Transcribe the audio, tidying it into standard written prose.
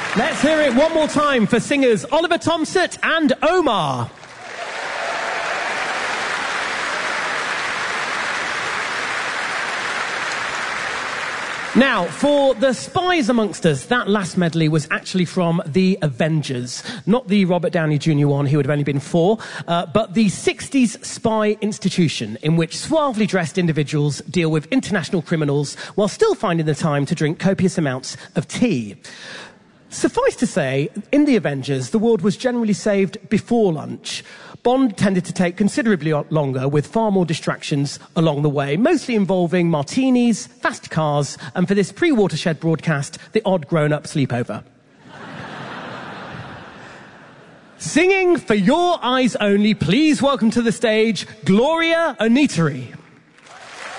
Let's hear it one more time for singers Oliver Tomsett and Omar. Now, for the spies amongst us, that last medley was actually from The Avengers. Not the Robert Downey Jr. one, who would have only been 4, but the 60s spy institution in which suavely dressed individuals deal with international criminals while still finding the time to drink copious amounts of tea. Suffice to say, in The Avengers, the world was generally saved before lunch. Bond tended to take considerably longer, with far more distractions along the way, mostly involving martinis, fast cars, and for this pre-Watershed broadcast, the odd grown-up sleepover. Singing For Your Eyes Only, please welcome to the stage Gloria Onitiri.